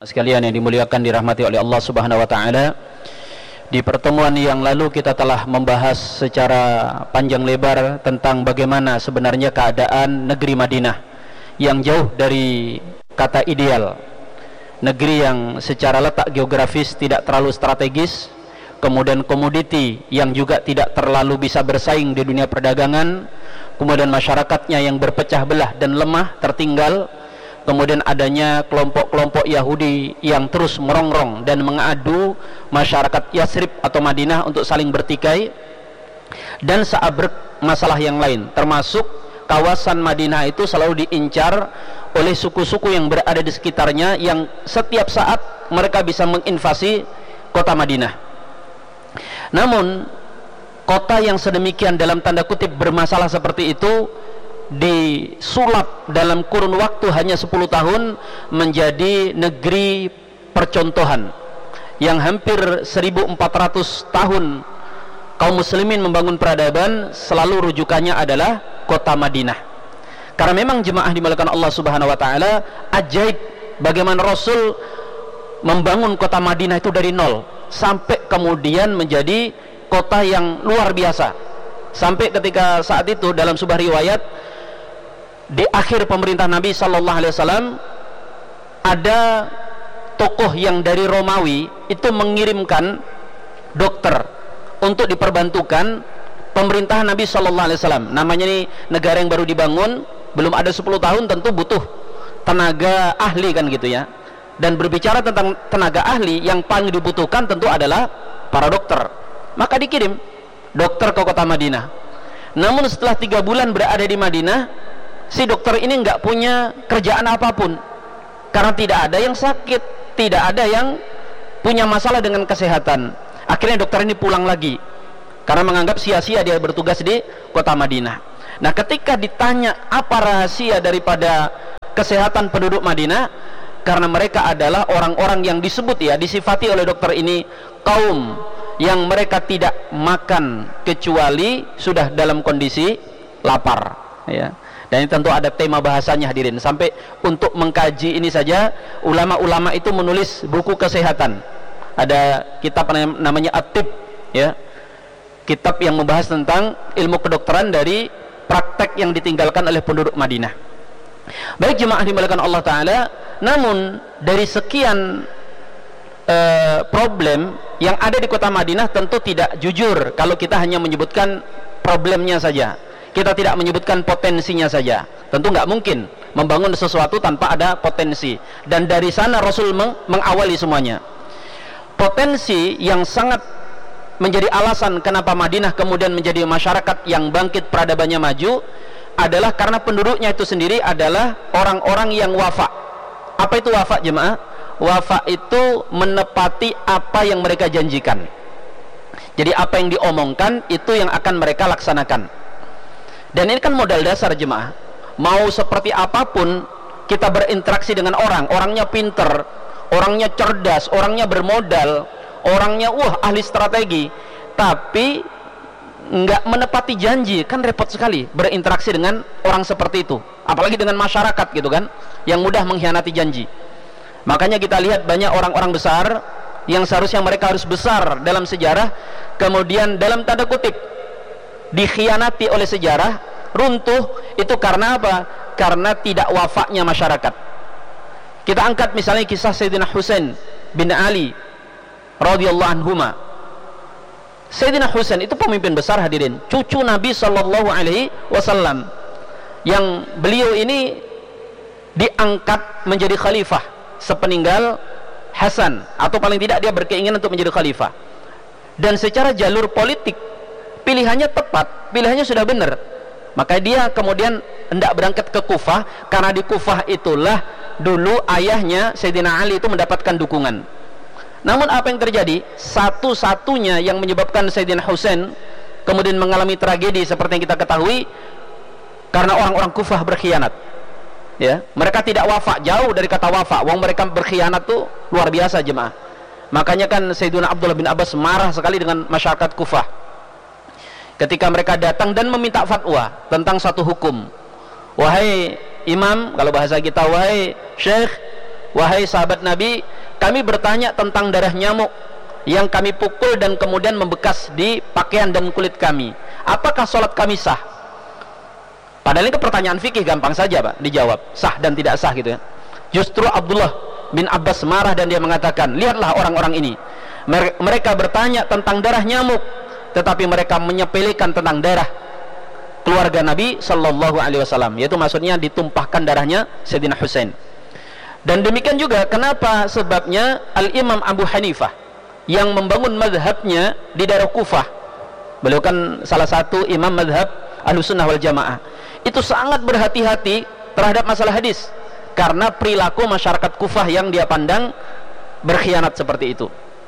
Sekalian yang dimuliakan, dirahmati oleh Allah Subhanahu wa taala. Di pertemuan yang lalu kita telah membahas secara panjang lebar tentang bagaimana sebenarnya keadaan negeri Madinah yang jauh dari kata ideal. Negeri yang secara letak geografis tidak terlalu strategis, kemudian komoditi yang juga tidak terlalu bisa bersaing di dunia perdagangan, kemudian masyarakatnya yang berpecah belah dan lemah, tertinggal. Kemudian adanya kelompok-kelompok Yahudi yang terus merongrong dan mengadu masyarakat Yathrib atau Madinah untuk saling bertikai, dan seabrek masalah yang lain, termasuk kawasan Madinah itu selalu diincar oleh suku-suku yang berada di sekitarnya yang setiap saat mereka bisa menginvasi kota Madinah. Namun kota yang sedemikian dalam tanda kutip bermasalah seperti itu disulap dalam kurun waktu hanya 10 tahun menjadi negeri percontohan yang hampir 1400 tahun kaum muslimin membangun peradaban, selalu rujukannya adalah kota Madinah. Karena memang jemaah dimuliakan Allah Subhanahu wa taala, ajaib bagaimana Rasul membangun kota Madinah itu dari nol sampai kemudian menjadi kota yang luar biasa. Sampai ketika saat itu dalam sebuah riwayat di akhir pemerintah Nabi Sallallahu Alaihi Wasallam, ada tokoh yang dari Romawi itu mengirimkan dokter untuk diperbantukan pemerintahan Nabi Sallallahu Alaihi Wasallam. Namanya ini negara yang baru dibangun, belum ada 10 tahun, tentu butuh tenaga ahli kan gitu ya. Dan berbicara tentang tenaga ahli, yang paling dibutuhkan tentu adalah para dokter. Maka dikirim dokter ke kota Madinah. Namun setelah 3 bulan berada di Madinah, si dokter ini nggak punya kerjaan apapun, karena tidak ada yang sakit, tidak ada yang punya masalah dengan kesehatan. Akhirnya dokter ini pulang lagi karena menganggap sia-sia dia bertugas di kota Madinah. Nah, ketika ditanya apa rahasia daripada kesehatan penduduk Madinah, karena mereka adalah orang-orang yang disebut ya, disifati oleh dokter ini kaum yang mereka tidak makan kecuali sudah dalam kondisi lapar ya. Dan ini tentu ada tema bahasanya hadirin. Sampai untuk mengkaji ini saja ulama-ulama itu menulis buku kesehatan. Ada kitab namanya At-Tib ya. Kitab yang membahas tentang ilmu kedokteran dari praktek yang ditinggalkan oleh penduduk Madinah. Baik jemaah dimuliakan Allah taala, namun dari sekian problem yang ada di kota Madinah tentu tidak jujur kalau kita hanya menyebutkan problemnya saja. Kita tidak menyebutkan potensinya saja. Tentu nggak mungkin membangun sesuatu tanpa ada potensi. Dan dari sana Rasul mengawali semuanya. Potensi yang sangat menjadi alasan kenapa Madinah kemudian menjadi masyarakat yang bangkit, peradabannya maju, adalah karena penduduknya itu sendiri adalah orang-orang yang wafa. Apa itu wafa jemaah? Wafa itu menepati apa yang mereka janjikan. Jadi apa yang diomongkan itu yang akan mereka laksanakan. Dan ini kan modal dasar jemaah. Mau seperti apapun kita berinteraksi dengan orang, orangnya pinter, orangnya cerdas, orangnya bermodal, orangnya ahli strategi, tapi nggak menepati janji, kan repot sekali berinteraksi dengan orang seperti itu. Apalagi dengan masyarakat gitu kan, yang mudah mengkhianati janji. Makanya kita lihat banyak orang-orang besar yang seharusnya mereka harus besar dalam sejarah, kemudian dalam tanda kutip dikhianati oleh sejarah, runtuh. Itu karena apa? Karena tidak wafaknya masyarakat. Kita angkat misalnya kisah Sayyidina Husain bin Ali radhiyallahu anhuma. Sayyidina Husain itu pemimpin besar hadirin, cucu Nabi Sallallahu Alaihi Wasallam, yang beliau ini diangkat menjadi khalifah sepeninggal Hasan, atau paling tidak dia berkeinginan untuk menjadi khalifah. Dan secara jalur politik pilihannya tepat, pilihannya sudah benar. Maka dia kemudian hendak berangkat ke Kufah, karena di Kufah itulah dulu ayahnya Sayyidina Ali itu mendapatkan dukungan. Namun apa yang terjadi? Satu-satunya yang menyebabkan Sayyidina Husain kemudian mengalami tragedi seperti yang kita ketahui, karena orang-orang Kufah berkhianat ya. Mereka tidak wafa, jauh dari kata wafa. Wong mereka berkhianat tuh luar biasa jemaah. Makanya kan Sayyidina Abdullah bin Abbas marah sekali dengan masyarakat Kufah ketika mereka datang dan meminta fatwa tentang satu hukum. Wahai imam, kalau bahasa kita, wahai syekh, wahai sahabat Nabi, kami bertanya tentang darah nyamuk yang kami pukul dan kemudian membekas di pakaian dan kulit kami. Apakah sholat kami sah? Padahal itu pertanyaan fikih, gampang saja Pak dijawab, sah dan tidak sah gitu ya. Justru Abdullah bin Abbas marah dan dia mengatakan, lihatlah orang-orang ini, mereka bertanya tentang darah nyamuk, tetapi mereka menyepelekan tentang darah keluarga Nabi Sallallahu Alaihi Wasallam, yaitu maksudnya ditumpahkan darahnya Sayyidina Husain. Dan demikian juga kenapa sebabnya Al-Imam Abu Hanifah yang membangun madhabnya di daerah Kufah, beliau kan salah satu imam madhab Ahlussunnah wal Jamaah, itu sangat berhati-hati terhadap masalah hadis karena perilaku masyarakat Kufah yang dia pandang berkhianat seperti itu.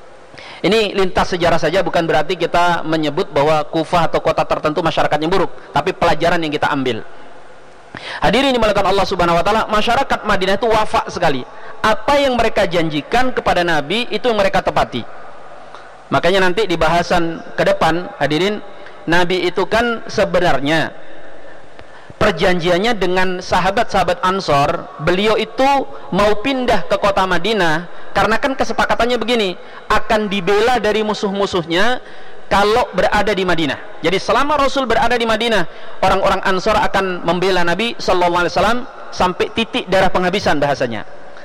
Ini lintas sejarah saja, bukan berarti kita menyebut bahwa Kufah atau kota tertentu masyarakatnya buruk, tapi pelajaran yang kita ambil. Hadirin dimulakan Allah Subhanahu wa taala, masyarakat Madinah itu wafa sekali. Apa yang mereka janjikan kepada Nabi itu yang mereka tepati. Makanya nanti di bahasan ke depan, hadirin, Nabi itu kan sebenarnya perjanjiannya dengan sahabat-sahabat Ansor, beliau itu mau pindah ke kota Madinah karena kan kesepakatannya begini, akan dibela dari musuh-musuhnya kalau berada di Madinah. Jadi selama Rasul berada di Madinah, orang-orang Ansor akan membela Nabi Sallallahu Alaihi Wasallam sampai titik darah penghabisan bahasanya.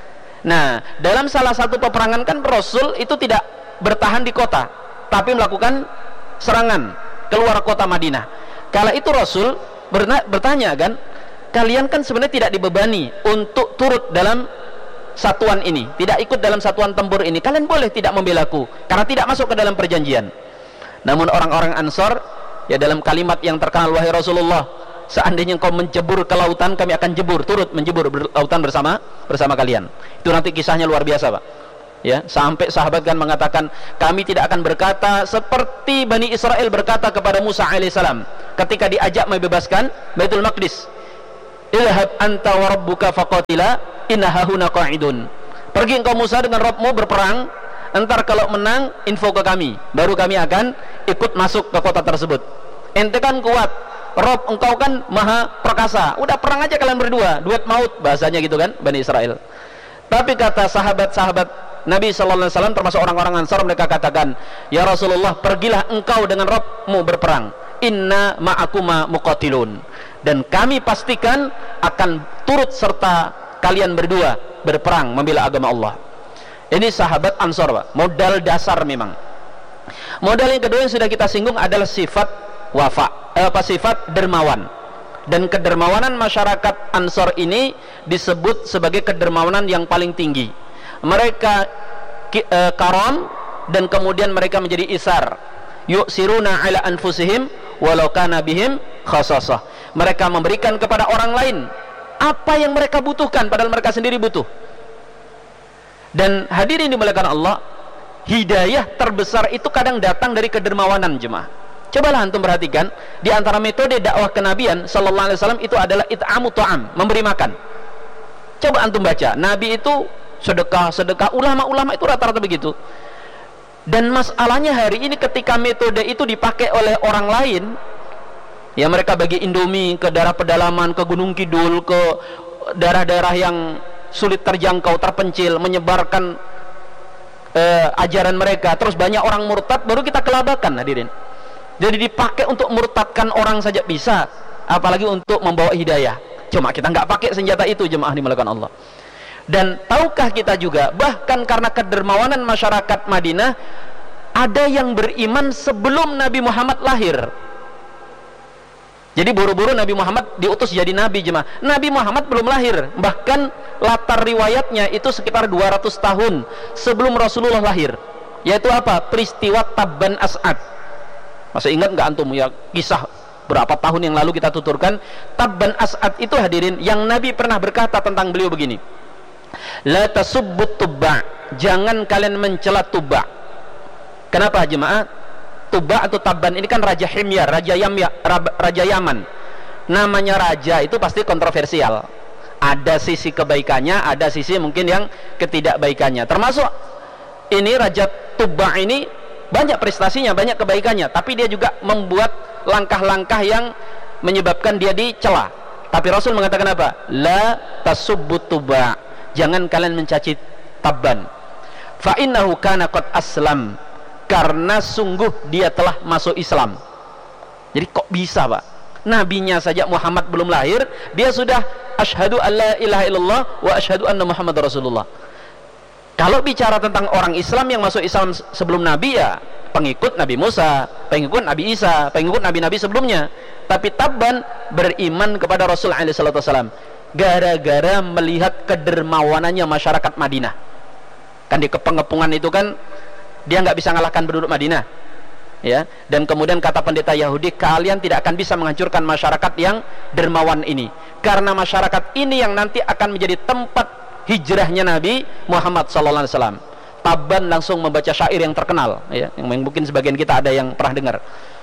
Nah, dalam salah satu peperangan kan Rasul itu tidak bertahan di kota, tapi melakukan serangan keluar kota Madinah. Kala itu Rasul bertanya kan, kalian kan sebenarnya tidak dibebani untuk turut dalam satuan ini, tidak ikut dalam satuan tempur ini, kalian boleh tidak membelaku karena tidak masuk ke dalam perjanjian. Namun orang-orang Ansor ya dalam kalimat yang terkenal, wahai Rasulullah, seandainya engkau menjebur ke lautan, kami akan jebur, turut menjebur lautan bersama kalian. Itu nanti kisahnya luar biasa Pak ya, sampai sahabat kan mengatakan, kami tidak akan berkata seperti Bani Israel berkata kepada Musa alaihissalam ketika diajak membebaskan Baitul Maqdis, ilhab anta wa rabbuka faqatila inna hahuna qa'idun, pergi engkau Musa dengan Rabbmu berperang, entar kalau menang info ke kami, baru kami akan ikut masuk ke kota tersebut. Ente kan kuat, Rabb engkau kan maha perkasa, udah perang aja kalian berdua, duet maut bahasanya gitu kan Bani Israel. Tapi kata sahabat-sahabat Nabi Sallallahu Alaihi Wasallam termasuk orang-orang Ansar, mereka katakan, ya Rasulullah, pergilah engkau dengan Rabbmu berperang, inna ma'akuma muqatilun, dan kami pastikan akan turut serta kalian berdua berperang membela agama Allah. Ini sahabat Ansar Pak, modal dasar memang. Modal yang kedua yang sudah kita singgung adalah sifat wafa, sifat dermawan. Dan kedermawanan masyarakat Ansar ini disebut sebagai kedermawanan yang paling tinggi. Mereka karam dan kemudian mereka menjadi isar, yu'siruna ala anfusihim walau kana bihim khasasah. Mereka memberikan kepada orang lain apa yang mereka butuhkan padahal mereka sendiri butuh. Dan hadirin dimuliakan Allah, hidayah terbesar itu kadang datang dari kedermawanan jemaah. Cobalah antum perhatikan, di antara metode dakwah kenabian Sallallahu Alaihi Wasallam itu adalah it'amu ta'am, memberi makan. Coba antum baca, Nabi itu sedekah, ulama-ulama itu rata-rata begitu. Dan masalahnya hari ini ketika metode itu dipakai oleh orang lain, ya mereka bagi Indomie ke daerah pedalaman, ke Gunung Kidul, ke daerah-daerah yang sulit terjangkau, terpencil, menyebarkan ajaran mereka, terus banyak orang murtad, baru kita kelabakan hadirin. Jadi dipakai untuk murtadkan orang saja bisa, apalagi untuk membawa hidayah. Cuma kita nggak pakai senjata itu jemaah dimulakan Allah. Dan tahukah kita juga, bahkan karena kedermawanan masyarakat Madinah, ada yang beriman sebelum Nabi Muhammad lahir. Jadi buru-buru Nabi Muhammad diutus jadi Nabi jemaah. Nabi Muhammad belum lahir, bahkan latar riwayatnya itu sekitar 200 tahun sebelum Rasulullah lahir. Yaitu apa? Peristiwa Tabban As'ad. Masih ingat nggak antum ya kisah berapa tahun yang lalu kita tuturkan? Tabban As'ad itu hadirin, yang Nabi pernah berkata tentang beliau begini, la tasubbut Tubba, jangan kalian mencela Tubba. Kenapa jemaah? Tubba atau Tabban ini kan raja Himyar, raja Yaman. Namanya raja itu pasti kontroversial, ada sisi kebaikannya, ada sisi mungkin yang ketidakbaikannya. Termasuk ini raja Tubba ini banyak prestasinya, banyak kebaikannya, tapi dia juga membuat langkah-langkah yang menyebabkan dia dicela. Tapi Rasul mengatakan apa? La tasubbut Tubba, jangan kalian mencaci Tabban, fa innahu kana qad aslam, karena sungguh dia telah masuk Islam. Jadi kok bisa, Pak? Nabinya saja Muhammad belum lahir, dia sudah asyhadu alla ilaha illallah wa asyhadu anna Muhammadar Rasulullah. Kalau bicara tentang orang Islam yang masuk Islam sebelum Nabi, ya pengikut Nabi Musa, pengikut Nabi Isa, pengikut Nabi-Nabi sebelumnya. Tapi Tabban beriman kepada Rasul SAW gara-gara melihat kedermawanannya masyarakat Madinah. Kan di kepengepungan itu kan dia nggak bisa ngalahkan penduduk Madinah, ya. Dan kemudian kata pendeta Yahudi, kalian tidak akan bisa menghancurkan masyarakat yang dermawan ini, karena masyarakat ini yang nanti akan menjadi tempat hijrahnya Nabi Muhammad SAW. Tabban langsung membaca syair yang terkenal, ya, yang mungkin sebagian kita ada yang pernah dengar.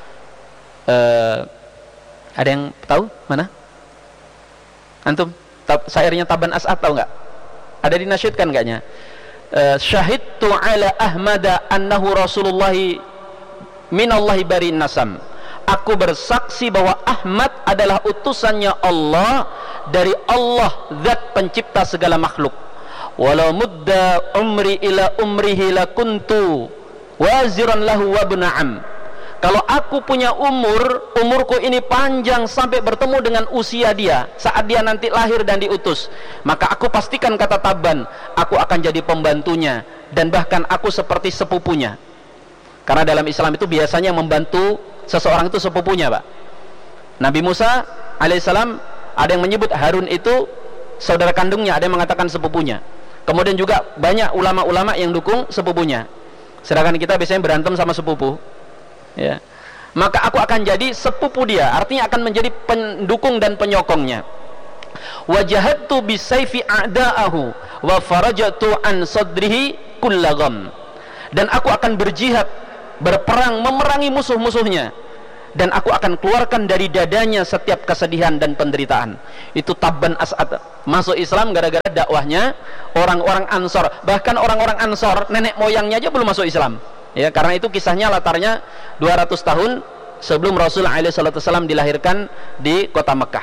Ada yang tahu mana? Antum? Syairnya Tabban As'ad tahu nggak? Ada dinasyidkan kayaknya. Syahidtu ala Ahmada annahu Rasulullahi minallahi bari nasam. Aku bersaksi bahwa Ahmad adalah utusannya Allah dari Allah, zat pencipta segala makhluk. Walau mudda umri ila umrihi lakuntu waziran lahu wa buna'am. Kalau aku punya umurku ini panjang sampai bertemu dengan usia dia saat dia nanti lahir dan diutus, maka aku pastikan, kata Tabban, aku akan jadi pembantunya, dan bahkan aku seperti sepupunya. Karena dalam Islam itu biasanya membantu seseorang itu sepupunya, Pak. Nabi Musa alaihissalam, ada yang menyebut Harun itu saudara kandungnya, ada yang mengatakan sepupunya. Kemudian juga banyak ulama-ulama yang dukung sepupunya. Sedangkan kita biasanya berantem sama sepupu, ya. Maka aku akan jadi sepupu dia, artinya akan menjadi pendukung dan penyokongnya. Wajahatu bisayfi a'da'ahu wa farajatu an sadrihi kullagam. Dan aku akan berjihad, berperang, memerangi musuh-musuhnya, dan aku akan keluarkan dari dadanya setiap kesedihan dan penderitaan. Itu Tabban As'ad masuk Islam gara-gara dakwahnya orang-orang Ansor. Bahkan orang-orang Ansor, nenek moyangnya aja belum masuk Islam, ya. Karena itu kisahnya latarnya 200 tahun sebelum Rasul SAW dilahirkan di kota Mekah.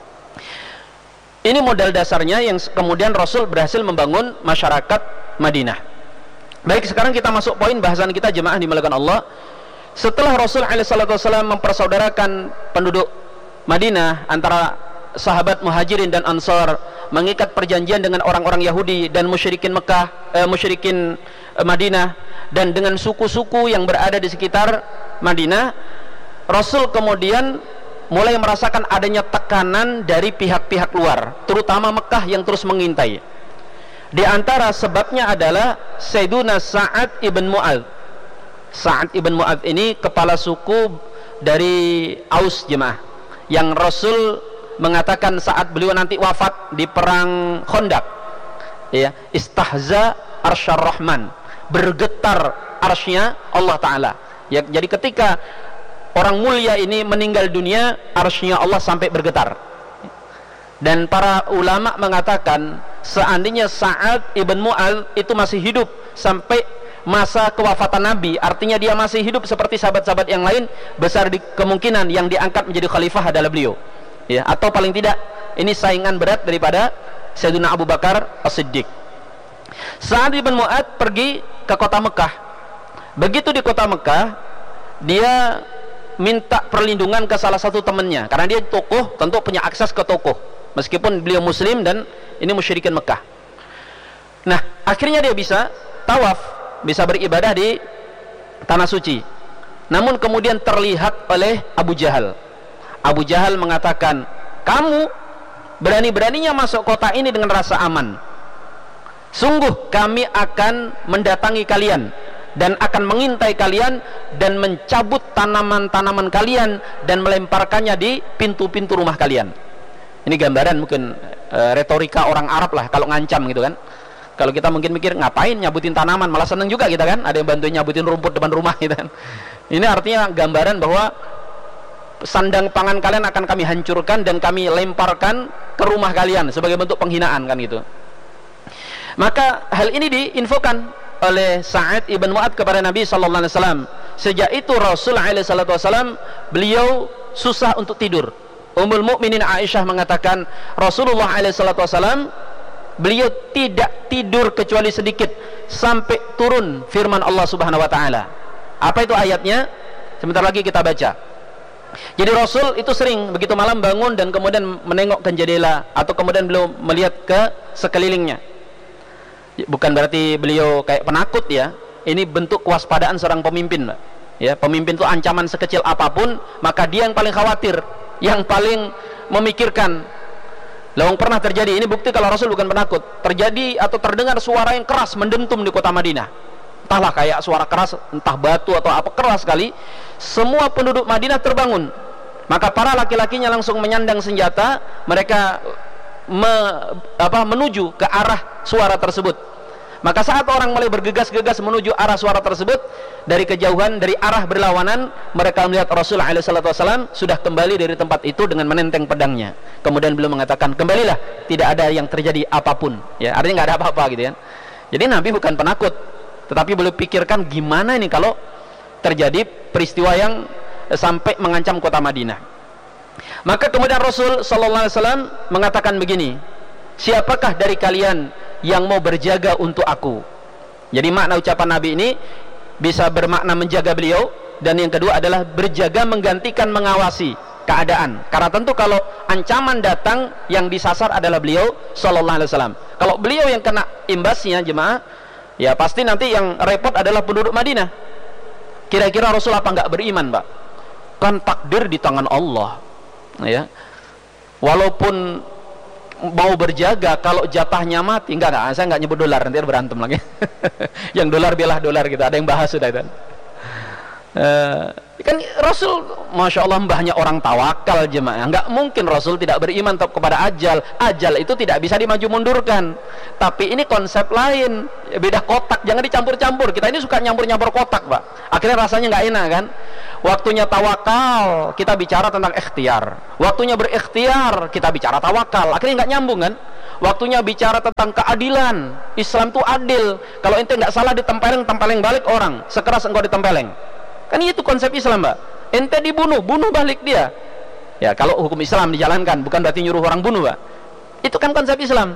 Ini modal dasarnya yang kemudian Rasul berhasil membangun masyarakat Madinah. Baik, sekarang kita masuk poin bahasan kita, jemaah dimuliakan Allah. Setelah Rasul SAW mempersaudarakan penduduk Madinah antara sahabat Muhajirin dan Ansar, mengikat perjanjian dengan orang-orang Yahudi dan musyrikin musyrikin Madinah, dan dengan suku-suku yang berada di sekitar Madinah, Rasul kemudian mulai merasakan adanya tekanan dari pihak-pihak luar, terutama Mekah yang terus mengintai. Di antara sebabnya adalah Sayyiduna Sa'ad ibn Mu'adz. Sa'ad ibn Mu'adz ini kepala suku dari Aus, jemaah, yang Rasul mengatakan saat beliau nanti wafat di perang Khandaq, ya, istahza arsyar rahman, bergetar arsy-nya Allah Ta'ala, ya. Jadi ketika orang mulia ini meninggal dunia, arsy-nya Allah sampai bergetar. Dan para ulama mengatakan seandainya Sa'ad ibn Mu'adz itu masih hidup sampai masa kewafatan Nabi, artinya dia masih hidup seperti sahabat-sahabat yang lain, besar kemungkinan yang diangkat menjadi khalifah adalah beliau, ya. Atau paling tidak ini saingan berat daripada Sayyidina Abu Bakar As-Siddiq. Sa'ad ibn Mu'adz pergi ke kota Mekah. Begitu di kota Mekah, dia minta perlindungan ke salah satu temannya, karena dia tokoh, tentu punya akses ke tokoh, meskipun beliau muslim dan ini musyrikin Mekah. Nah, akhirnya dia bisa tawaf, bisa beribadah di tanah suci. Namun kemudian terlihat oleh Abu Jahal. Abu Jahal mengatakan, kamu berani-beraninya masuk kota ini dengan rasa aman. Sungguh kami akan mendatangi kalian dan akan mengintai kalian dan mencabut tanaman-tanaman kalian dan melemparkannya di pintu-pintu rumah kalian. Ini gambaran mungkin retorika orang Arab lah kalau ngancam gitu kan. Kalau kita mungkin mikir ngapain nyabutin tanaman, malah seneng juga kita kan, ada yang bantuin nyabutin rumput depan rumah gitu kan. Ini artinya gambaran bahwa sandang pangan kalian akan kami hancurkan dan kami lemparkan ke rumah kalian sebagai bentuk penghinaan kan gitu. Maka hal ini diinfokan oleh Sa'ad ibn Mu'adz kepada Nabi sallallahu alaihi wasallam. Sejak itu Rasul alaihi wasallam beliau susah untuk tidur. Ummul Mukminin Aisyah mengatakan Rasulullah alaihi wasallam beliau tidak tidur kecuali sedikit sampai turun firman Allah Subhanahu wa taala. Apa itu ayatnya? Sebentar lagi kita baca. Jadi Rasul itu sering begitu malam bangun dan kemudian menengok ke jendela atau kemudian beliau melihat ke sekelilingnya. Bukan berarti beliau kayak penakut ya. Ini bentuk kewaspadaan seorang pemimpin, Pak. Ya, pemimpin itu ancaman sekecil apapun, maka dia yang paling khawatir, yang paling memikirkan. Lawang pernah terjadi, ini bukti kalau Rasul bukan penakut. Terjadi atau terdengar suara yang keras mendentum di kota Madinah. Entahlah kayak suara keras, entah batu atau apa, keras sekali. Semua penduduk Madinah terbangun. Maka para laki-lakinya langsung menyandang senjata, mereka menuju ke arah suara tersebut. Maka saat orang mulai bergegas-gegas menuju arah suara tersebut, dari kejauhan, dari arah berlawanan, mereka melihat Rasulullah SAW sudah kembali dari tempat itu dengan menenteng pedangnya. Kemudian beliau mengatakan, kembalilah, tidak ada yang terjadi apapun. Ya, artinya nggak ada apa-apa gitu ya. Jadi Nabi bukan penakut, tetapi beliau pikirkan gimana ini kalau terjadi peristiwa yang sampai mengancam kota Madinah. Maka kemudian Rasul SAW mengatakan begini, siapakah dari kalian yang mau berjaga untuk aku? Jadi makna ucapan Nabi ini bisa bermakna menjaga beliau, dan yang kedua adalah berjaga menggantikan mengawasi keadaan. Karena tentu kalau ancaman datang, yang disasar adalah beliau sallallahu alaihi wasallam. Kalau beliau yang kena imbasnya jemaah, ya pasti nanti yang repot adalah penduduk Madinah. Kira-kira Rasul apa enggak beriman, Pak? Kan takdir di tangan Allah. Ya. Walaupun mau berjaga, kalau jatahnya mati, enggak, saya enggak nyebut dolar, nanti berantem lagi. Yang dolar belah dolar gitu, ada yang bahas sudah itu. Kan Rasul, masya Allah, mbahnya orang tawakal jemaah. Enggak mungkin Rasul tidak beriman kepada ajal. Ajal itu tidak bisa dimaju mundurkan. Tapi ini konsep lain, beda kotak, jangan dicampur-campur. Kita ini suka nyampur-nyampur kotak, Pak. Akhirnya rasanya nggak enak kan. Waktunya tawakal, kita bicara tentang ikhtiar. Waktunya berikhtiar, kita bicara tawakal. Akhirnya nggak nyambung kan. Waktunya bicara tentang keadilan, Islam itu adil. Kalau ente nggak salah ditempeleng, tempeleng balik orang sekeras engkau ditempeleng. Kan itu konsep Islam, Mbak. Ente dibunuh, bunuh balik dia. Ya, kalau hukum Islam dijalankan, bukan berarti nyuruh orang bunuh, Pak. Itu kan konsep Islam.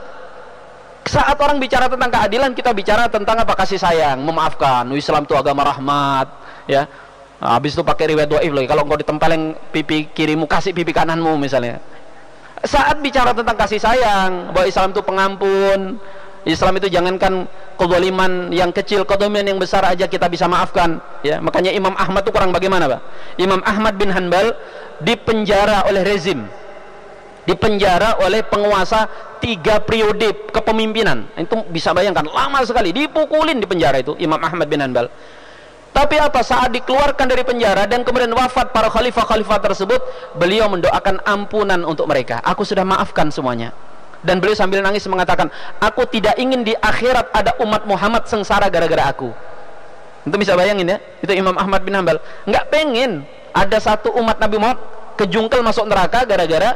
Saat orang bicara tentang keadilan, kita bicara tentang apa? Kasih sayang, memaafkan. Islam itu agama rahmat, ya. Nah, habis itu pakai riwayat dhaif lagi. Kalau engkau ditempeleng pipi kirimu, kasih pipi kananmu misalnya. Saat bicara tentang kasih sayang, bahwa Islam itu pengampun, Islam itu jangankan kezaliman yang kecil, kezaliman yang besar aja kita bisa maafkan, ya. Makanya Imam Ahmad itu kurang bagaimana, Pak? Imam Ahmad bin Hanbal dipenjara oleh rezim, dipenjara oleh penguasa 3 periode kepemimpinan. Itu bisa bayangkan, lama sekali, dipukulin di penjara itu Imam Ahmad bin Hanbal. Tapi apa, saat dikeluarkan dari penjara dan kemudian wafat para khalifah-khalifah tersebut, beliau mendoakan ampunan untuk mereka. Aku sudah maafkan semuanya. Dan beliau sambil nangis mengatakan, aku tidak ingin di akhirat ada umat Muhammad sengsara gara-gara aku. Itu bisa bayangin ya, itu Imam Ahmad bin Hanbal. Nggak pengen ada satu umat Nabi Muhammad kejungkel masuk neraka gara-gara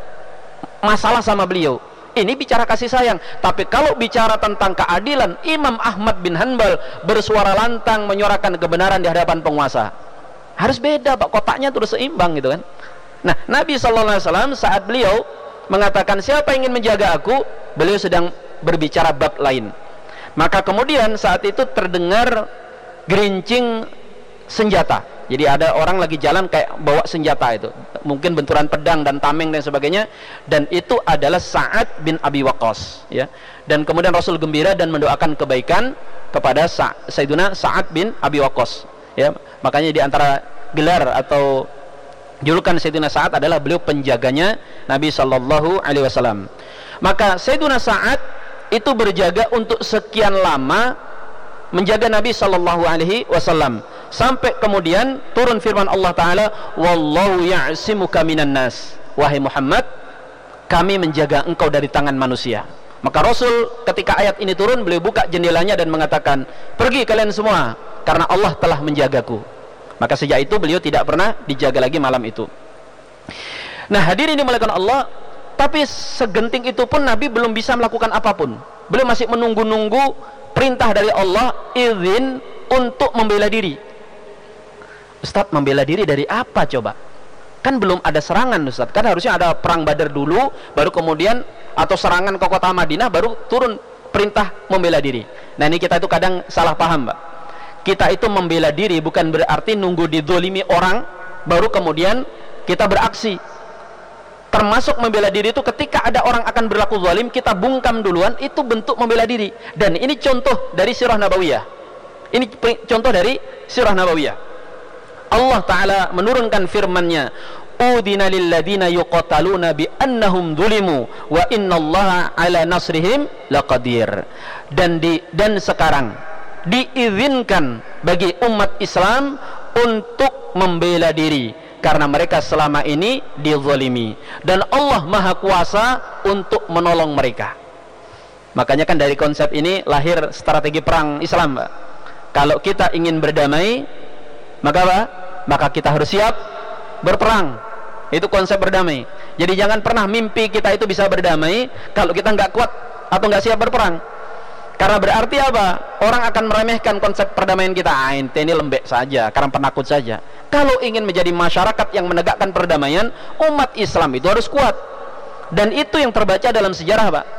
masalah sama beliau. Ini bicara kasih sayang. Tapi kalau bicara tentang keadilan, Imam Ahmad bin Hanbal bersuara lantang menyuarakan kebenaran di hadapan penguasa. Harus beda, Pak, kotaknya terus seimbang gitu kan. Nah, Nabi SAW saat beliau mengatakan siapa yang ingin menjaga aku, beliau sedang berbicara bab lain. Maka kemudian saat itu terdengar gerincing senjata. Jadi ada orang lagi jalan kayak bawa senjata itu, mungkin benturan pedang dan tameng dan sebagainya, dan itu adalah Sa'ad bin Abi Waqqas, ya. Dan kemudian Rasul gembira dan mendoakan kebaikan kepada Sayyiduna Sa'ad bin Abi Waqqas, ya. Makanya di antara gelar atau julukan Sayyidina Sa'ad adalah beliau penjaganya Nabi sallallahu alaihi wasallam. Maka Sayyidina Sa'ad itu berjaga untuk sekian lama menjaga Nabi sallallahu alaihi wasallam, sampai kemudian turun firman Allah taala, wallahu ya'simuka minan nas. Wahai Muhammad, kami menjaga engkau dari tangan manusia. Maka Rasul ketika ayat ini turun, beliau buka jendelanya dan mengatakan, pergi kalian semua karena Allah telah menjagaku. Maka sejak itu beliau tidak pernah dijaga lagi malam itu. Nah, hadirin dimuliakan Allah, tapi segenting itu pun Nabi belum bisa melakukan apapun. Beliau masih menunggu-nunggu perintah dari Allah, izin untuk membela diri. Ustaz, membela diri dari apa coba? Kan belum ada serangan, Ustaz. Kan harusnya ada perang Badar dulu, baru kemudian atau serangan ke kota Madinah baru turun perintah membela diri. Nah ini kita itu kadang salah paham, Pak. Kita itu membela diri bukan berarti nunggu dizolimi orang baru kemudian kita beraksi. Termasuk membela diri itu ketika ada orang akan berlaku zalim, kita bungkam duluan, itu bentuk membela diri. Dan ini contoh dari sirah nabawiyah. Ini contoh dari sirah nabawiyah. Allah Ta'ala menurunkan firman-Nya, udina lilladina yuqataluna bi annahum zulimu wa innallaha ala nasrihim laqadir. Dan sekarang diizinkan bagi umat Islam untuk membela diri karena mereka selama ini dizalimi, dan Allah Maha Kuasa untuk menolong mereka. Makanya kan dari konsep ini lahir strategi perang Islam, Pak. Kalau kita ingin berdamai, maka apa? Maka kita harus siap berperang. Itu konsep berdamai. Jadi jangan pernah mimpi kita itu bisa berdamai kalau kita nggak kuat atau nggak siap berperang. Karena berarti apa? Orang akan meremehkan konsep perdamaian kita. Ente ini lembek saja, karena penakut saja. Kalau ingin menjadi masyarakat yang menegakkan perdamaian, umat Islam itu harus kuat. Dan itu yang terbaca dalam sejarah, Pak.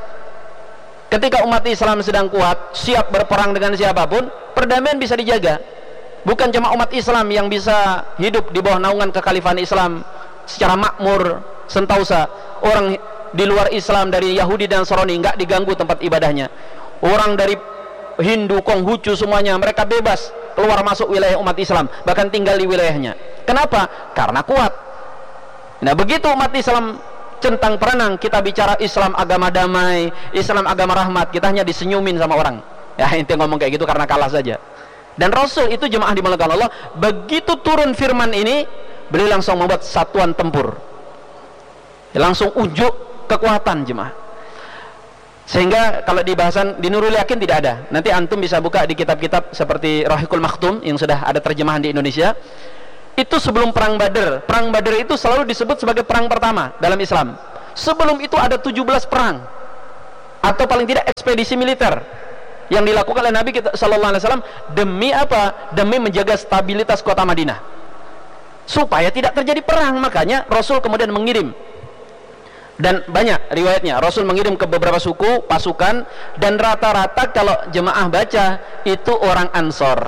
Ketika umat Islam sedang kuat, siap berperang dengan siapapun, perdamaian bisa dijaga. Bukan cuma umat Islam yang bisa hidup di bawah naungan kekhalifahan Islam secara makmur, sentausa. Orang di luar Islam dari Yahudi dan Nasrani nggak diganggu tempat ibadahnya. Orang dari Hindu, Konghucu, semuanya mereka bebas keluar masuk wilayah umat Islam, bahkan tinggal di wilayahnya. Kenapa? Karena kuat. Nah begitu umat Islam centang perenang, kita bicara Islam agama damai, Islam agama rahmat, kita hanya disenyumin sama orang. Ya ente ngomong kayak gitu karena kalah saja. Dan Rasul itu jemaah dimuliakan Allah, begitu turun firman ini, beliau langsung membuat satuan tempur, langsung unjuk kekuatan jemaah. Sehingga kalau di bahasan di Nurul Yakin tidak ada. Nanti antum bisa buka di kitab-kitab seperti Rahiqul Maktum yang sudah ada terjemahan di Indonesia. Itu sebelum perang Badar. Perang Badar itu selalu disebut sebagai perang pertama dalam Islam. Sebelum itu ada 17 perang atau paling tidak ekspedisi militer yang dilakukan oleh Nabi kita sallallahu alaihi wasallam demi apa? Demi menjaga stabilitas kota Madinah. Supaya tidak terjadi perang, makanya Rasul kemudian mengirim. Dan banyak riwayatnya Rasul mengirim ke beberapa suku pasukan, dan rata-rata kalau jemaah baca itu orang Ansor.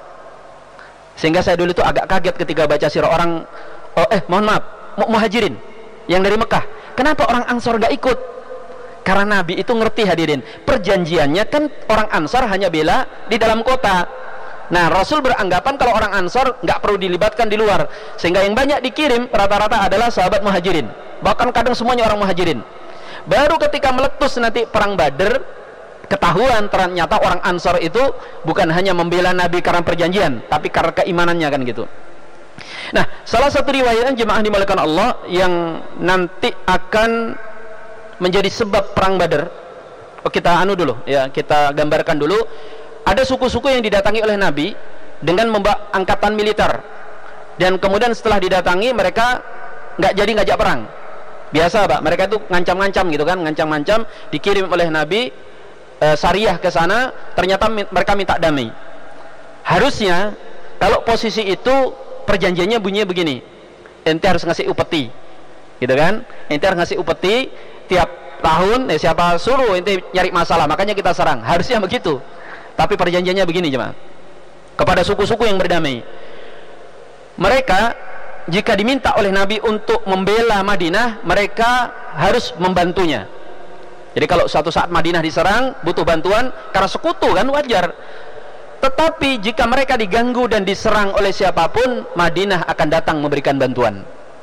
Sehingga saya dulu itu agak kaget ketika baca sirah orang mohon maaf, Muhajirin yang dari Mekah. Kenapa orang Ansor gak ikut? Karena Nabi itu ngerti hadirin, perjanjiannya kan orang Ansor hanya bela di dalam kota. Nah Rasul beranggapan kalau orang Ansor nggak perlu dilibatkan di luar, sehingga yang banyak dikirim rata-rata adalah sahabat Muhajirin, bahkan kadang semuanya orang Muhajirin. Baru ketika meletus nanti perang Badar, ketahuan ternyata orang Ansor itu bukan hanya membela Nabi karena perjanjian, tapi karena keimanannya, kan gitu. Nah salah satu riwayat jemaah dimuliakan Allah yang nanti akan menjadi sebab perang Badar, kita dulu ya, kita gambarkan dulu. Ada suku-suku yang didatangi oleh Nabi dengan membawa angkatan militer, dan kemudian setelah didatangi mereka nggak jadi ngajak perang. Biasa Pak, mereka itu ngancam-ngancam gitu kan, ngancam-ngancam, dikirim oleh Nabi Sariyah ke sana, ternyata mereka minta damai. Harusnya kalau posisi itu perjanjiannya bunyinya begini, ente harus ngasih upeti gitu kan, ente harus ngasih upeti tiap tahun, siapa suruh ente nyari masalah makanya kita serang, harusnya begitu. Tapi perjanjiannya begini jemaah, kepada suku-suku yang berdamai, mereka jika diminta oleh Nabi untuk membela Madinah, mereka harus membantunya. Jadi kalau suatu saat Madinah diserang, butuh bantuan karena sekutu kan, wajar. Tetapi jika mereka diganggu dan diserang oleh siapapun, Madinah akan datang memberikan bantuan.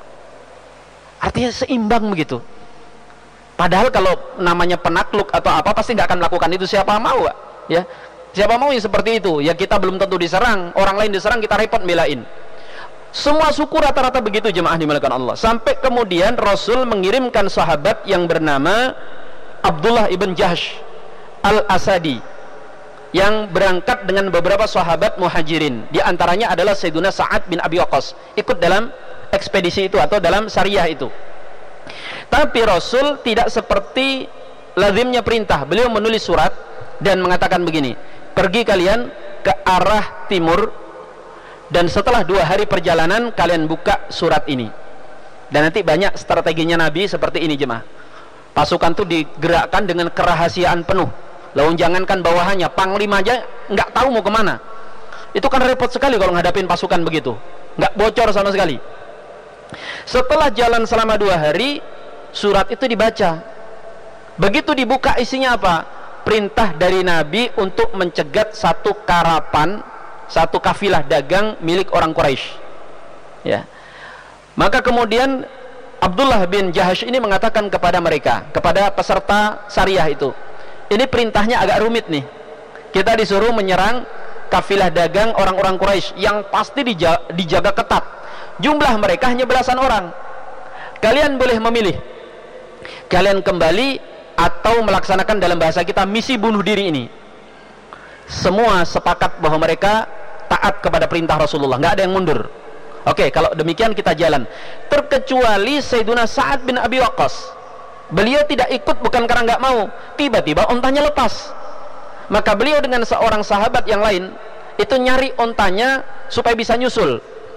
Artinya seimbang begitu. Padahal kalau namanya penakluk atau apa, pasti nggak akan melakukan itu. Siapa mau, ya? Siapa mau yang seperti itu? Ya kita belum tentu diserang, orang lain diserang kita repot belain. Semua suku rata-rata begitu jemaah dimuliakan Allah. Sampai kemudian Rasul mengirimkan sahabat yang bernama Abdullah ibn Jahsh al-Asadi, yang berangkat dengan beberapa sahabat Muhajirin. Di antaranya adalah Sayyiduna Sa'ad bin Abi Waqqas, ikut dalam ekspedisi itu atau dalam syariah itu. Tapi Rasul tidak seperti lazimnya perintah. Beliau menulis surat dan mengatakan begini, pergi kalian ke arah timur, dan setelah 2 hari perjalanan kalian buka surat ini. Dan nanti banyak strateginya Nabi seperti ini jemaah. Pasukan itu digerakkan dengan kerahasiaan penuh. Lalu jangankan bawahannya, panglima aja nggak tahu mau kemana. Itu kan repot sekali kalau ngadapin pasukan begitu, nggak bocor sama sekali. Setelah jalan selama 2 hari, surat itu dibaca. Begitu dibuka, isinya apa? Perintah dari Nabi untuk mencegat satu karavan, satu kafilah dagang milik orang Quraisy. Ya. Maka kemudian Abdullah bin Jahash ini mengatakan kepada mereka, kepada peserta syariah itu, ini perintahnya agak rumit nih. Kita disuruh menyerang kafilah dagang orang-orang Quraisy yang pasti dijaga ketat. Jumlah mereka hanya belasan orang. Kalian boleh memilih. Kalian kembali atau melaksanakan dalam bahasa kita misi bunuh diri ini. Semua sepakat bahwa mereka taat kepada perintah Rasulullah, nggak ada yang mundur. Oke, kalau demikian kita jalan. Terkecuali Sayyiduna Sa'ad bin Abi Waqqas. Beliau tidak ikut bukan karena nggak mau. Tiba-tiba ontanya lepas. Maka beliau dengan seorang sahabat yang lain itu nyari ontanya supaya bisa nyusul.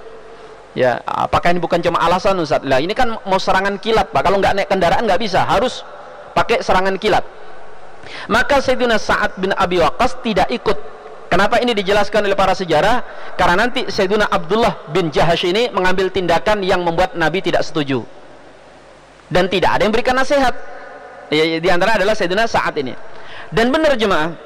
Ya, apakah ini bukan cuma alasan, Ustaz? Lah, ini kan mau serangan kilat, Pak. Kalau nggak naik kendaraan nggak bisa, harus pakai serangan kilat. Maka Sayyidina Sa'ad bin Abi Waqqas tidak ikut. Kenapa ini dijelaskan oleh para sejarah? Karena nanti Sayyidina Abdullah bin Jahash ini mengambil tindakan yang membuat Nabi tidak setuju. Dan tidak ada yang berikan nasihat. Di antara adalah Sayyidina Sa'ad ini. Dan benar jemaah,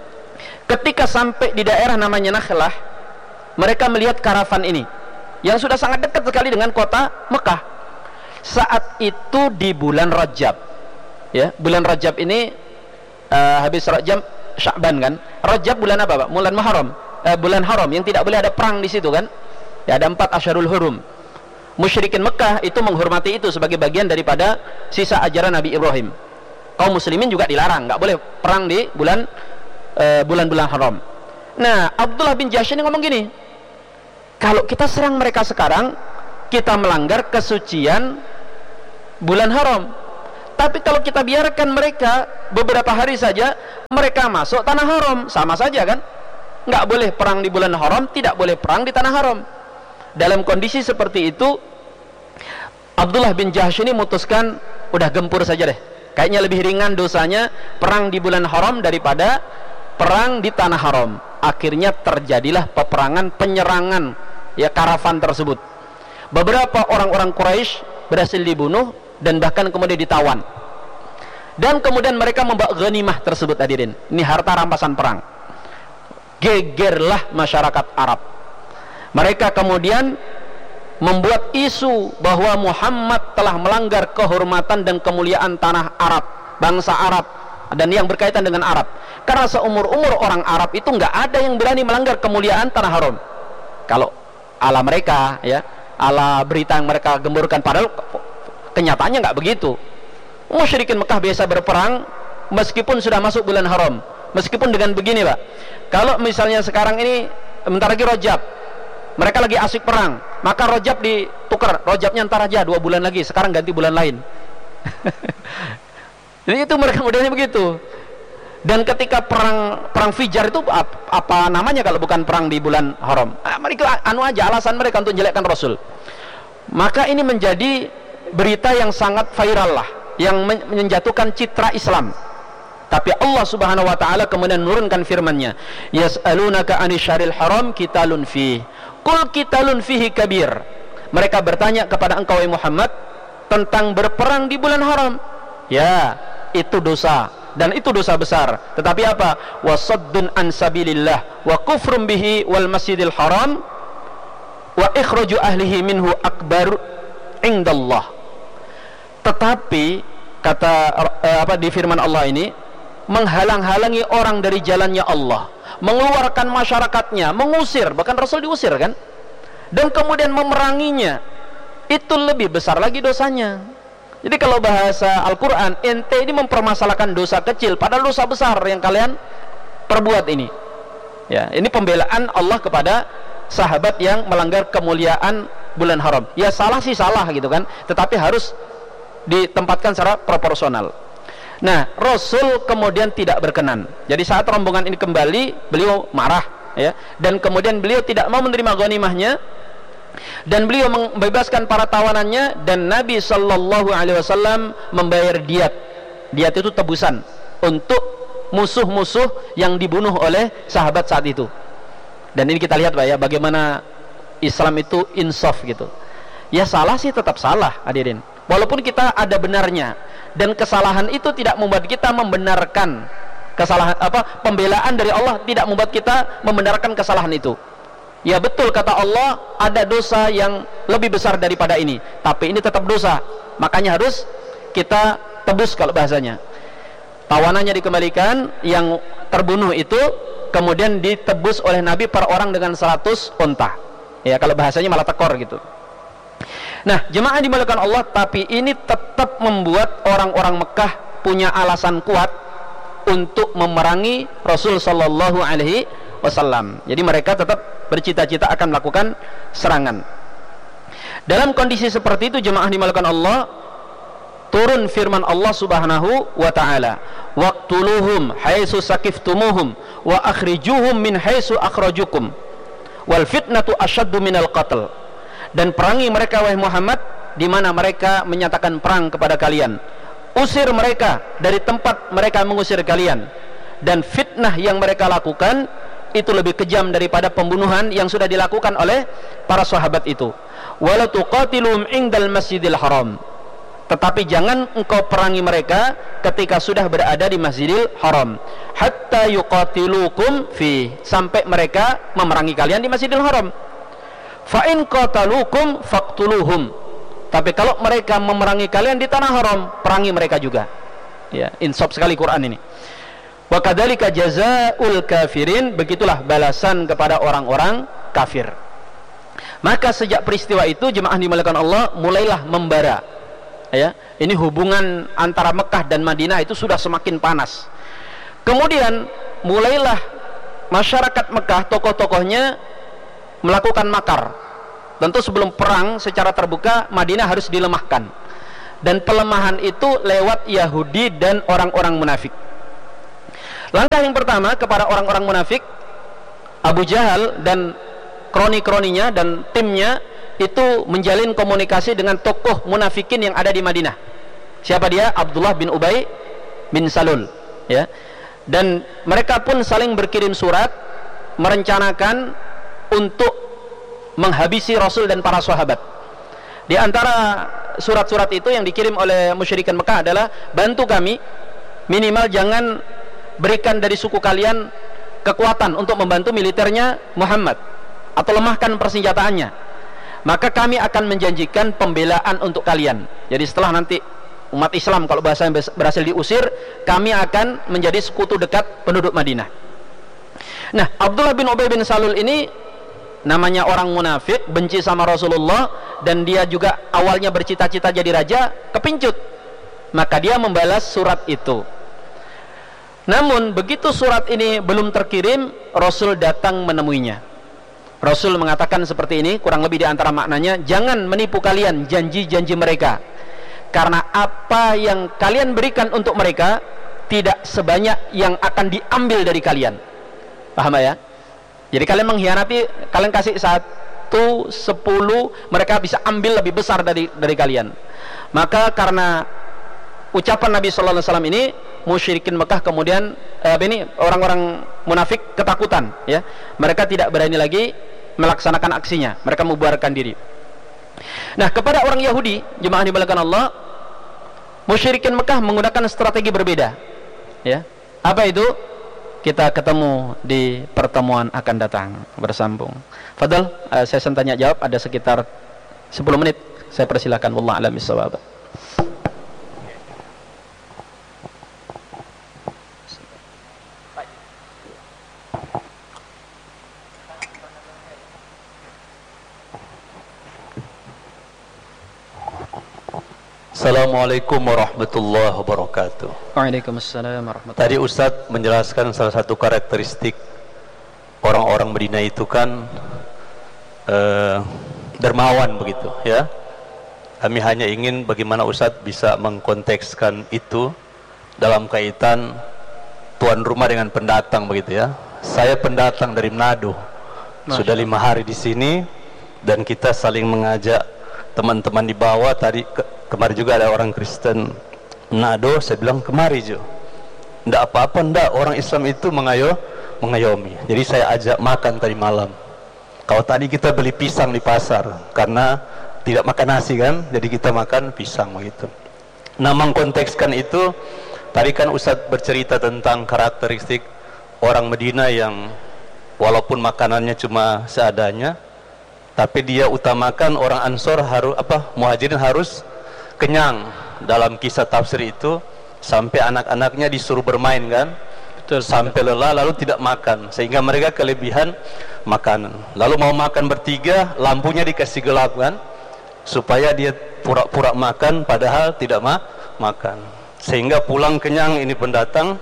ketika sampai di daerah namanya Nakhlah, mereka melihat karavan ini yang sudah sangat dekat sekali dengan kota Mekah. Saat itu di bulan Rajab, ya, bulan Rajab ini habis Rajab Sya'ban kan. Rajab bulan apa, Pak? Bulan Muharram, bulan haram yang tidak boleh ada perang di situ kan. Ya, ada 4 Asyarul Hurum. Musyrikin Mekah itu menghormati itu sebagai bagian daripada sisa ajaran Nabi Ibrahim. Kaum muslimin juga dilarang, nggak boleh perang di bulan-bulan haram. Nah, Abdullah bin Jahash ini ngomong gini, kalau kita serang mereka sekarang, kita melanggar kesucian bulan haram. Tapi kalau kita biarkan mereka beberapa hari saja, mereka masuk tanah haram, sama saja kan? Nggak boleh perang di bulan haram, tidak boleh perang di tanah haram. Dalam kondisi seperti itu, Abdullah bin Jahash ini memutuskan, udah gempur saja deh. Kayaknya lebih ringan dosanya perang di bulan haram daripada perang di tanah haram. Akhirnya terjadilah peperangan, penyerangan ya karavan tersebut. Beberapa orang-orang Quraisy berhasil dibunuh dan bahkan kemudian ditawan. Dan kemudian mereka membawa ghanimah tersebut, hadirin. Ini harta rampasan perang. Gegerlah masyarakat Arab. Mereka kemudian membuat isu bahwa Muhammad telah melanggar kehormatan dan kemuliaan tanah Arab, bangsa Arab, dan yang berkaitan dengan Arab. Karena seumur-umur orang Arab itu nggak ada yang berani melanggar kemuliaan tanah haram. Kalau ala mereka, ya, ala berita yang mereka gemburkan, padahal kenyataannya nggak begitu. Musyrikin Mekah biasa berperang meskipun sudah masuk bulan haram. Meskipun dengan begini, Pak, kalau misalnya sekarang ini bentar lagi Rajab, mereka lagi asik perang, maka Rajab ditukar, Rajabnya ntar aja 2 bulan lagi, sekarang ganti bulan lain. Jadi itu mereka modelnya begitu. Dan ketika perang Fijar itu apa namanya kalau bukan perang di bulan haram? Mereka aja alasan mereka untuk jelekkan Rasul. Maka ini menjadi berita yang sangat viral lah, yang menjatuhkan citra Islam. Tapi Allah Subhanahu wa taala kemudian menurunkan firman-Nya, yas'alunaka 'anil syahril haram qitalun fihi. Qul qitalun fihi kabir. Mereka bertanya kepada engkau wahai Muhammad tentang berperang di bulan haram. Ya, itu dosa, dan itu dosa besar. Tetapi apa? Wasaddun an sabilillah wa kufrum bihi wal masjidil haram wa ikhraju ahlihi minhu akbar indallah. Tetapi kata di firman Allah ini, menghalang-halangi orang dari jalannya Allah, mengeluarkan masyarakatnya, mengusir, bahkan Rasul diusir kan, dan kemudian memeranginya, itu lebih besar lagi dosanya. Jadi kalau bahasa Al-Quran, ente ini mempermasalahkan dosa kecil padahal dosa besar yang kalian perbuat ini. Ya, ini pembelaan Allah kepada sahabat yang melanggar kemuliaan bulan haram. Ya salah sih salah gitu kan, tetapi harus ditempatkan secara proporsional. Nah, Rasul kemudian tidak berkenan. Jadi saat rombongan ini kembali, beliau marah, ya, dan kemudian beliau tidak mau menerima ghanimahnya, dan beliau membebaskan para tawanannya, dan Nabi Shallallahu Alaihi Wasallam membayar diat Dia itu tebusan untuk musuh-musuh yang dibunuh oleh sahabat saat itu. Dan ini kita lihat Pak ya, bagaimana Islam itu insaf gitu. Ya salah sih tetap salah hadirin, walaupun kita ada benarnya, dan kesalahan itu tidak membuat kita membenarkan kesalahan, pembelaan dari Allah tidak membuat kita membenarkan kesalahan itu. Ya betul kata Allah, ada dosa yang lebih besar daripada ini, tapi ini tetap dosa, makanya harus kita tebus kalau bahasanya. Tawanannya dikembalikan, yang terbunuh itu kemudian ditebus oleh Nabi per orang dengan 100 unta. Ya kalau bahasanya malah tekor gitu. Nah, jemaah dimuliakan Allah, tapi ini tetap membuat orang-orang Mekah punya alasan kuat untuk memerangi Rasul sallallahu alaihi wasallam. Jadi mereka tetap bercita-cita akan melakukan serangan. Dalam kondisi seperti itu jemaah dimuliakan Allah, turun firman Allah Subhanahu wa taala, waqtuluhum haitsu saqiftumuhum wa akhrijuhum min haitsu akhrajukum wal fitnatu asyaddu minal qatl. Dan perangi mereka wahai Muhammad di mana mereka menyatakan perang kepada kalian. Usir mereka dari tempat mereka mengusir kalian, dan fitnah yang mereka lakukan itu lebih kejam daripada pembunuhan yang sudah dilakukan oleh para sahabat itu. Wala tuqatilum indal masjidil haram, tetapi jangan engkau perangi mereka ketika sudah berada di Masjidil Haram, hatta yuqatilukum fi, sampai mereka memerangi kalian di Masjidil Haram. Fa in qatalukum faqtuluhum, tapi kalau mereka memerangi kalian di tanah haram, perangi mereka juga. Ya, insaf sekali Quran ini. Wa kadzalika jazaa'ul kafirin, begitulah balasan kepada orang-orang kafir. Maka sejak peristiwa itu jemaah dimuliakan Allah mulailah membara. Ya, ini hubungan antara Mekah dan Madinah itu sudah semakin panas. Kemudian mulailah masyarakat Mekah, tokoh-tokohnya melakukan makar. Tentu sebelum perang secara terbuka Madinah harus dilemahkan, dan pelemahan itu lewat Yahudi dan orang-orang munafik. Langkah yang pertama kepada orang-orang munafik, Abu Jahal dan kroni-kroninya dan timnya itu menjalin komunikasi dengan tokoh munafikin yang ada di Madinah. Siapa dia? Abdullah bin Ubay bin Salul, ya. Dan mereka pun saling berkirim surat merencanakan untuk menghabisi Rasul dan para sahabat. Di antara surat-surat itu yang dikirim oleh musyrikin Mekah adalah, bantu kami, minimal jangan berikan dari suku kalian kekuatan untuk membantu militernya Muhammad, atau lemahkan persenjataannya, maka kami akan menjanjikan pembelaan untuk kalian. Jadi setelah nanti umat Islam kalau bahasanya berhasil diusir, kami akan menjadi sekutu dekat penduduk Madinah. Nah, Abdullah bin Ubay bin Salul ini namanya orang munafik, benci sama Rasulullah, dan dia juga awalnya bercita-cita jadi raja, kepincut. Maka dia membalas surat itu. Namun begitu surat ini belum terkirim, Rasul datang menemuinya. Rasul mengatakan seperti ini, kurang lebih di antara maknanya, jangan menipu kalian janji-janji mereka, karena apa yang kalian berikan untuk mereka tidak sebanyak yang akan diambil dari kalian. Paham ya? Jadi kalian mengkhianati, kalian kasih 1, 10, mereka bisa ambil lebih besar dari kalian. Maka karena ucapan Nabi sallallahu alaihi wasallam ini, musyrikin Mekah kemudian orang-orang munafik ketakutan, ya. Mereka tidak berani lagi melaksanakan aksinya, mereka membubarkan diri. Nah, kepada orang Yahudi, jemaah dimuliakan Allah, musyrikin Mekah menggunakan strategi berbeda, ya. Apa itu? Kita ketemu di pertemuan akan datang, bersambung. Fadal, sesi tanya jawab ada sekitar 10 menit. Saya persilakan. Wallahu a'lam bishawab. Assalamualaikum warahmatullahi wabarakatuh. Waalaikumsalam warahmatullahi wabarakatuh. Tadi Ustadz menjelaskan salah satu karakteristik orang-orang Madinah itu kan dermawan begitu, ya. Kami hanya ingin bagaimana Ustadz bisa mengkontekskan itu dalam kaitan tuan rumah dengan pendatang begitu, ya. Saya pendatang dari Manado, sudah 5 hari di sini, dan kita saling mengajak teman-teman di bawah. Tadi kemarin juga ada orang Kristen Nado, saya bilang kemari Jo. Nggak apa-apa, ndak, orang Islam itu mengayomi. Jadi saya ajak makan tadi malam. Kalau tadi kita beli pisang di pasar karena tidak makan nasi kan, jadi kita makan pisang begitu. Nah, mengkontekskan itu, tadi kan Ustadz bercerita tentang karakteristik orang Medina yang walaupun makanannya cuma seadanya, tapi dia utamakan orang Ansor harus Muhajirin harus kenyang. Dalam kisah tafsir itu sampai anak-anaknya disuruh bermain kan, sampai lelah lalu tidak makan, sehingga mereka kelebihan makanan. Lalu mau makan bertiga, lampunya dikasih gelap kan, supaya dia pura-pura makan padahal tidak makan, sehingga pulang kenyang ini pendatang.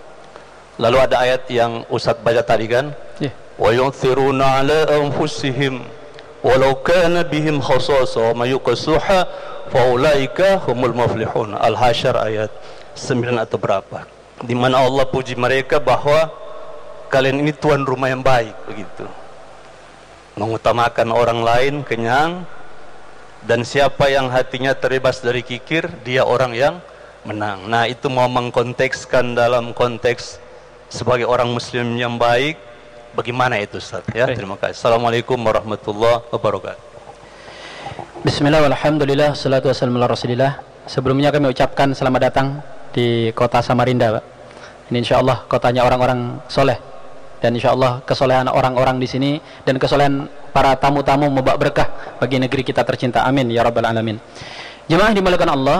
Lalu ada ayat yang Ustadz baca tadi kan, wa yu'thiruna ala anfusihim walau kana bihim khasasa ma yuqasuha faulaika humul muflihun. Al-Hasyr ayat 9 atau berapa, di mana Allah puji mereka bahwa kalian ini tuan rumah yang baik begitu, mengutamakan orang lain kenyang, dan siapa yang hatinya terbebas dari kikir, dia orang yang menang. Nah, itu mau mengkontekskan dalam konteks sebagai orang muslim yang baik, bagaimana itu Ustaz ya? Terima kasih. Assalamualaikum warahmatullahi wabarakatuh. Bismillah, walhamdulillah, salatu wassalamu ala rasulillah. Sebelumnya kami ucapkan selamat datang di kota Samarinda, Pak. Ini insyaallah kotanya orang-orang soleh, dan insyaallah kesolehan orang-orang di sini dan kesolehan para tamu-tamu membawa berkah bagi negeri kita tercinta. Amin ya rabbal alamin. Jemaah dimuliakan Allah,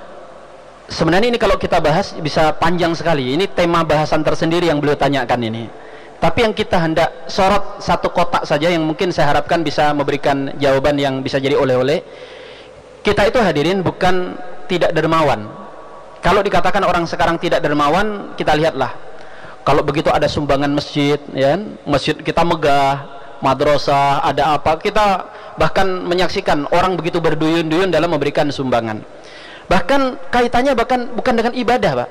sebenarnya ini kalau kita bahas bisa panjang sekali. Ini tema bahasan tersendiri yang beliau tanyakan ini. Tapi yang kita hendak sorot satu kotak saja yang mungkin saya harapkan bisa memberikan jawaban yang bisa jadi oleh-oleh. Kita itu hadirin bukan tidak dermawan. Kalau dikatakan orang sekarang tidak dermawan, kita lihatlah. Kalau begitu ada sumbangan masjid, ya, masjid kita megah, madrasah, ada apa, kita bahkan menyaksikan orang begitu berduyun-duyun dalam memberikan sumbangan. Bahkan kaitannya bukan dengan ibadah, Pak.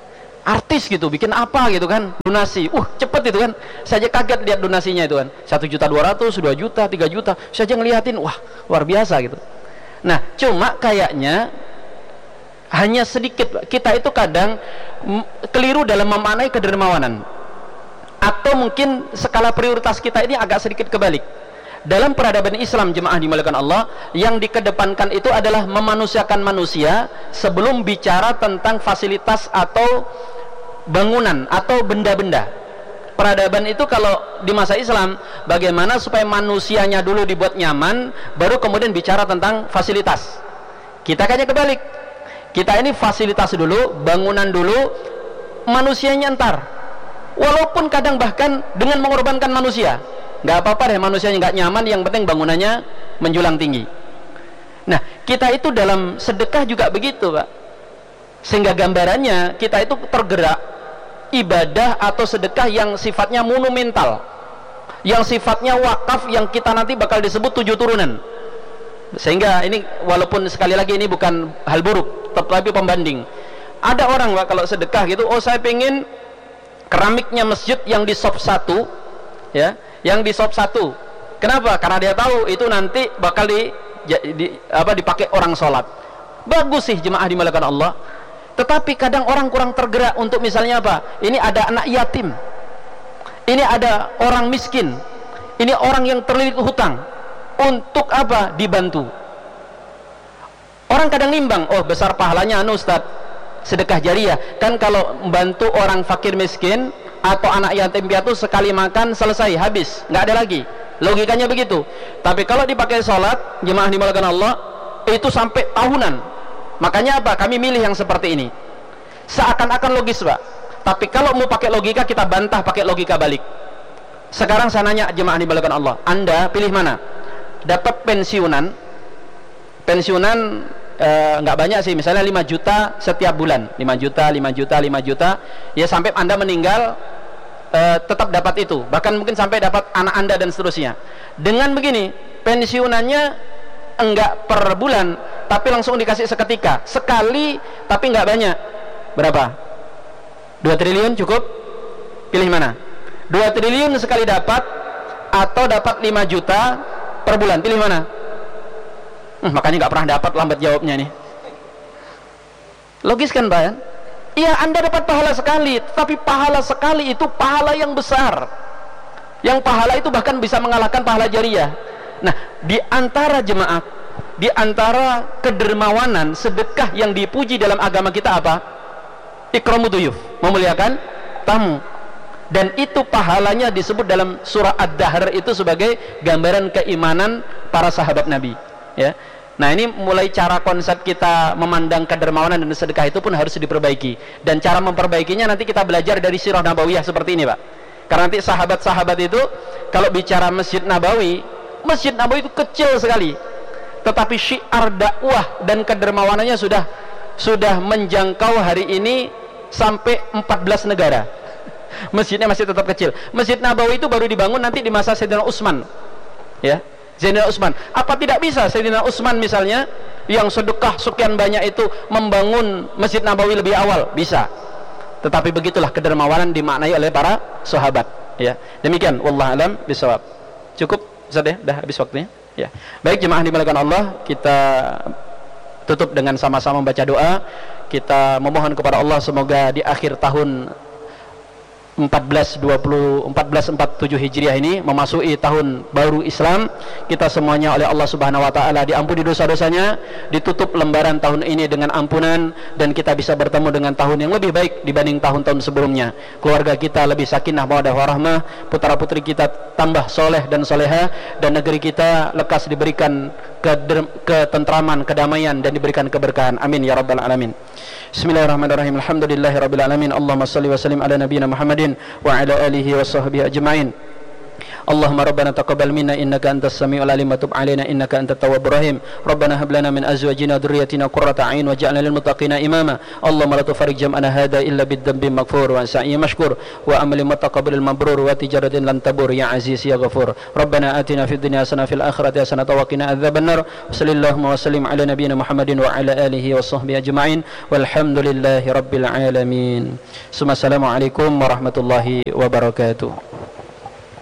Artis gitu, bikin apa gitu kan, donasi, cepet itu kan. Saya aja kaget lihat donasinya itu kan, 1.200.000, 2 juta, 3 juta. Saya aja ngeliatin, wah luar biasa gitu. Nah, cuma kayaknya hanya sedikit, kita itu kadang keliru dalam memaknai kedermawanan, atau mungkin skala prioritas kita ini agak sedikit kebalik. Dalam peradaban Islam, jemaah dimuliakan Allah, yang dikedepankan itu adalah memanusiakan manusia sebelum bicara tentang fasilitas atau bangunan atau benda-benda. Peradaban itu kalau di masa Islam, bagaimana supaya manusianya dulu dibuat nyaman, baru kemudian bicara tentang fasilitas. Kita kayaknya kebalik. Kita ini fasilitas dulu, bangunan dulu, manusianya entar. Walaupun kadang bahkan dengan mengorbankan manusia. Nggak apa-apa deh manusianya nggak nyaman, yang penting bangunannya menjulang tinggi. Nah, kita itu dalam sedekah juga begitu, Pak. Sehingga gambarannya kita itu tergerak ibadah atau sedekah yang sifatnya monumental, yang sifatnya wakaf, yang kita nanti bakal disebut 7 turunan. Sehingga ini walaupun sekali lagi ini bukan hal buruk, tetapi pembanding. Ada orang, Pak, kalau sedekah gitu, saya pengen keramiknya masjid yang di shop 1, ya, yang di shop 1. Kenapa? Karena dia tahu itu nanti bakal dipakai orang sholat. Bagus sih jemaah dimuliakan Allah. Tetapi kadang orang kurang tergerak untuk misalnya apa? Ini ada anak yatim, ini ada orang miskin, ini orang yang terlilit hutang. Untuk apa? Dibantu. Orang kadang nimbang, besar pahalanya Ustaz, sedekah jariah. Kan kalau membantu orang fakir miskin atau anak yatim piatu, sekali makan selesai, habis, nggak ada lagi. Logikanya begitu. Tapi kalau dipakai sholat, jemaah dimuliakan Allah, itu sampai tahunan. Makanya apa? Kami milih yang seperti ini. Seakan-akan logis, Pak. Tapi kalau mau pakai logika, kita bantah pakai logika balik. Sekarang saya nanya jemaah dimuliakan Allah, Anda pilih mana? Dapat pensiunan nggak banyak sih, misalnya 5 juta setiap bulan, 5 juta, ya sampai Anda meninggal tetap dapat itu, bahkan mungkin sampai dapat anak Anda dan seterusnya. Dengan begini, pensiunannya enggak per bulan, tapi langsung dikasih seketika, sekali, tapi enggak banyak. Berapa? 2 triliun cukup? Pilih mana? 2 triliun sekali dapat, atau dapat 5 juta per bulan? Pilih mana? Makanya enggak pernah dapat, lambat jawabnya nih. 2 triliun sekali dapat, atau dapat 5 juta per bulan? Pilih mana? Makanya enggak pernah dapat, lambat jawabnya nih. 2 triliun sekali dapat, atau dapat 5 juta per bulan? Pilih mana? Makanya enggak pernah dapat, lambat jawabnya nih. Logis kan Pak? Iya, Anda dapat pahala sekali, tapi pahala sekali itu pahala yang besar. Yang pahala itu bahkan bisa mengalahkan pahala jariyah. Nah, di antara jemaah, di antara kedermawanan, sedekah yang dipuji dalam agama kita apa? Ikramu duyuf, memuliakan tamu. Dan itu pahalanya disebut dalam surah Ad-Dahr itu sebagai gambaran keimanan para sahabat Nabi, ya. Nah, ini mulai cara konsep kita memandang kedermawanan dan sedekah itu pun harus diperbaiki. Dan cara memperbaikinya nanti kita belajar dari Sirah Nabawiyah seperti ini, Pak. Karena nanti sahabat-sahabat itu kalau bicara Masjid Nabawi itu kecil sekali. Tetapi syiar dakwah dan kedermawanannya sudah menjangkau hari ini sampai 14 negara. Masjidnya masih tetap kecil. Masjid Nabawi itu baru dibangun nanti di masa Sayyidina Utsman. Ya. Sayyidina Utsman. Apa tidak bisa Sayyidina Utsman misalnya yang sedekah sekian banyak itu membangun Masjid Nabawi lebih awal? Bisa. Tetapi begitulah kedermawanan dimaknai oleh para sahabat, ya. Demikian wallahu alam bisawab. Cukup Ustaz ya? Dah habis waktunya. Ya. Baik jemaah dimuliakan Allah, kita tutup dengan sama-sama membaca doa. Kita memohon kepada Allah semoga di akhir tahun 1447 Hijriah ini memasuki tahun baru Islam, kita semuanya oleh Allah Subhanahu wa taala diampuni dosa-dosanya, ditutup lembaran tahun ini dengan ampunan, dan kita bisa bertemu dengan tahun yang lebih baik dibanding tahun-tahun sebelumnya. Keluarga kita lebih sakinah mawaddah warahmah, putra-putri kita tambah soleh dan soleha, dan negeri kita lekas diberikan ketentraman, kedamaian, dan diberikan keberkahan. Amin ya rabbal alamin. Bismillahirrahmanirrahim. Alhamdulillahirabbil alamin. Allahumma shalli wa sallim ala nabiyyina Muhammadin wa ala alihi wa sahbihi ajma'in. Allahumma rabbana taqabbal minna innaka antas samiul alim wa tub alaina innaka antat tawwabur rahim. Rabbana hab lana min azwajina wa dhurriyyatina qurrata a'yun waj'alna lil muttaqina imama. Allahumma la tufarriq jam'ana hadha illa bid-dhanbi maghfur wa sa'yi mashkur wa amali mutaqabbalil mabrur wa tijaratin lan tabur ya aziz ya ghafur. Rabbana atina fid dunya hasanah fil akhirati hasanah wa qina adzabannar. Sallallahu wa sallim ala nabiyyina Muhammadin wa ala alihi wa sahbihi ajma'in. Walhamdulillahi rabbil alamin. Assalamualaikum warahmatullahi wabarakatuh.